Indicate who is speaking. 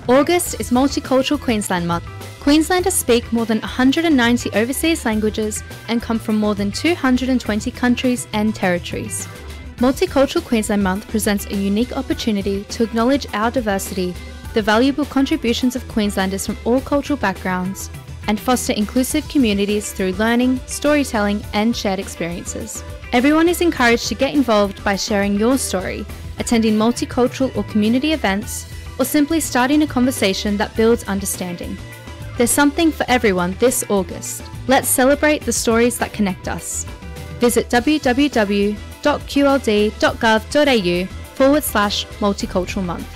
Speaker 1: August is Multicultural Queensland Month. Queenslanders speak more than 190 overseas languages and come from more than 220 countries and territories. Multicultural Queensland Month presents a unique opportunity to acknowledge our diversity, the valuable contributions of Queenslanders from all cultural backgrounds, and foster inclusive communities through learning, storytelling, and shared experiences. Everyone is encouraged to get involved by sharing your story, attending multicultural or community events, or simply starting a conversation that builds understanding. There's something for everyone this August. Let's celebrate the stories that connect us. Visit www.qld.gov.au/multicultural month.